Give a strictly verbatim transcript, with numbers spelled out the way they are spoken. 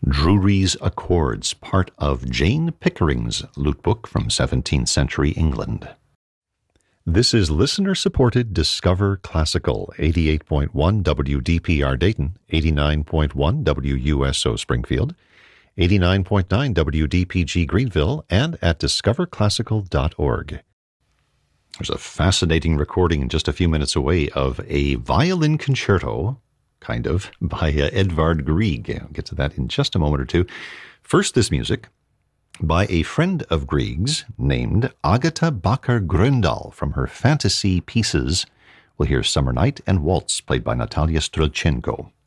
Drury's Accords, part of Jane Pickering's lute book from seventeenth century England. This is listener-supported Discover Classical, eighty-eight point one W D P R Dayton, eighty-nine point one W U S O Springfield, eighty-nine point nine W D P G Greenville, and at discover classical dot org. There's a fascinating recording just a few minutes away of a violin concerto, kind of, by uh, Edvard Grieg. I'll get to that in just a moment or two. First, this music by a friend of Grieg's named Agatha Bakker-Gröndal from her fantasy pieces. We'll hear Summer Night and Waltz, played by Natalia Strelchenko.